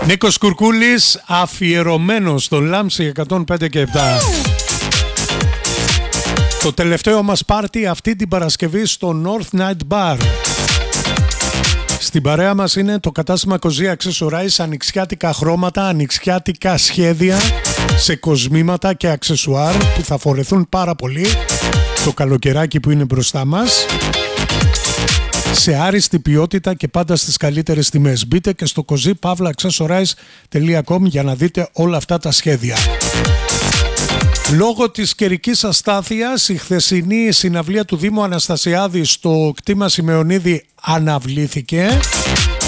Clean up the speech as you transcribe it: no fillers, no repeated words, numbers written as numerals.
Νίκος Κουρκούλης, αφιερωμένος στο Λάμψη 105 και 7. Το τελευταίο μας πάρτι αυτή την Παρασκευή στο North Night Bar. Στην παρέα μας είναι το κατάστημα Κοζή Accessorize, ανοιξιάτικα χρώματα, ανοιξιάτικα σχέδια σε κοσμήματα και αξεσουάρ που θα φορεθούν πάρα πολύ το καλοκαιράκι που είναι μπροστά μας, σε άριστη ποιότητα και πάντα στις καλύτερες τιμές. Μπείτε και στο kozi-accessorize.com για να δείτε όλα αυτά τα σχέδια. Λόγω της καιρικής αστάθειας, η χθεσινή συναυλία του Δήμου Αναστασιάδη στο κτήμα Σημεωνίδη αναβλήθηκε.